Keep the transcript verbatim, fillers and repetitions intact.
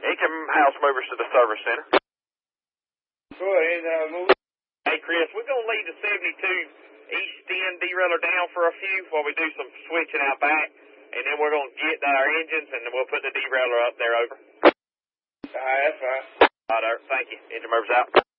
Engine house movers to the service center. Go ahead, uh, move. Hey, Chris, we're going to leave the seventy-two east end derailleur down for a few while we do some switching out back, and then we're going to get our engines, and then we'll put the derailleur up there over. All right, that's fine. All right, thank you. Engine movers out.